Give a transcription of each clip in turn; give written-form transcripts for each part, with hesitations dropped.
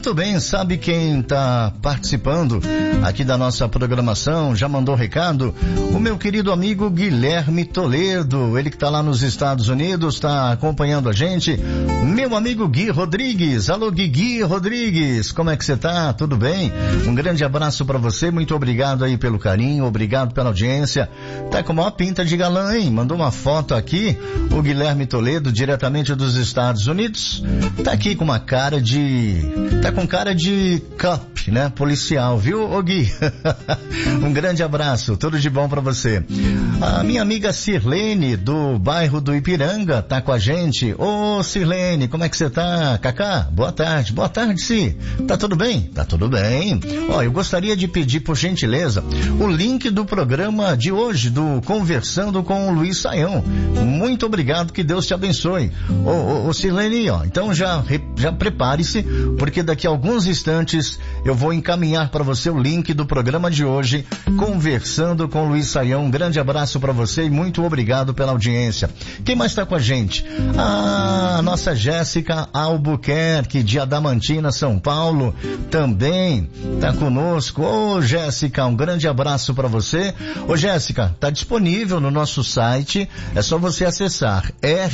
Muito bem, sabe quem está participando aqui da nossa programação, já mandou recado? O meu querido amigo Guilherme Toledo, ele que está lá nos Estados Unidos, está acompanhando a gente. Meu amigo Gui Rodrigues, alô Gui Rodrigues, como é que você tá? Tudo bem? Um grande abraço para você, muito obrigado aí pelo carinho, obrigado pela audiência. Tá com a maior pinta de galã, hein? Mandou uma foto aqui, o Guilherme Toledo, diretamente dos Estados Unidos, tá aqui com uma cara com cara de cop, né? Policial, viu, ô Gui? Um grande abraço, tudo de bom pra você. A minha amiga Sirlene, do bairro do Ipiranga, tá com a gente. Ô, Sirlene, como é que você tá? Cacá, boa tarde, Si. Tá tudo bem? Tá tudo bem. Ó, eu gostaria de pedir, por gentileza, o link do programa de hoje, do Conversando com o Luiz Saião. Muito obrigado, que Deus te abençoe. Ô, Sirlene, ó, então já prepare-se, porque daqui a alguns instantes eu vou encaminhar para você o link do programa de hoje, Conversando com o Luiz Saião. Um grande abraço para você e muito obrigado pela audiência. Quem mais está com a gente? A nossa Jéssica Albuquerque, de Adamantina, São Paulo, também está conosco. Ô, Jéssica, um grande abraço para você. Ô, Jéssica, está disponível no nosso site, é só você acessar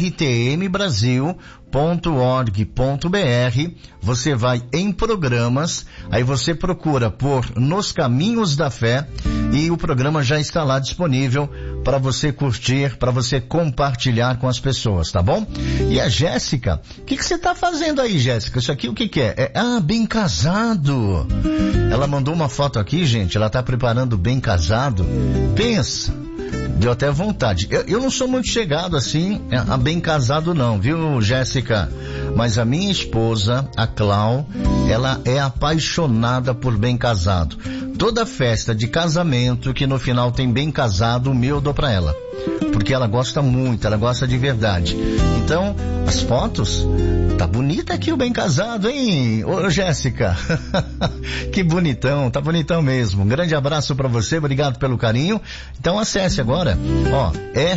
rtmbrasil.org.br, você vai em programas, aí você procura por Nos Caminhos da Fé e o programa já está lá disponível para você curtir, para você compartilhar com as pessoas, tá bom? E a Jéssica, o que você tá fazendo aí, Jéssica? Isso aqui o que é? Bem casado. Ela mandou uma foto aqui, gente, ela tá preparando bem casado. Pensa. Deu até vontade. Eu não sou muito chegado assim a bem casado não, viu, Jéssica? Mas a minha esposa, a Clau, ela é apaixonada por bem casado. Toda festa de casamento que no final tem bem casado, o meu eu dou pra ela. Porque ela gosta muito, ela gosta de verdade. Então, as fotos, tá bonita aqui o bem casado, hein? Ô, Jéssica, que bonitão, tá bonitão mesmo. Um grande abraço pra você, obrigado pelo carinho. Então acesse agora, ó,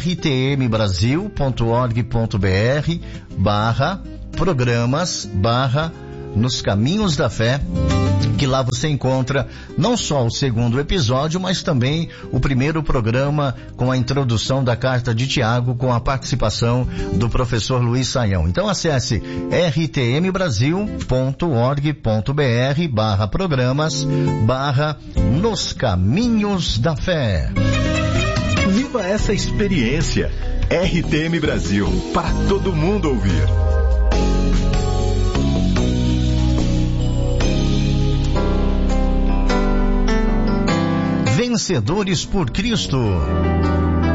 rtmbrasil.org.br/programas/Nos Caminhos da Fé, que lá você encontra não só o segundo episódio, mas também o primeiro programa com a introdução da carta de Tiago, com a participação do professor Luiz Saião. Então acesse rtmbrasil.org.br/programas/Nos Caminhos da Fé. Viva essa experiência. RTM Brasil, para todo mundo ouvir. Vencedores por Cristo.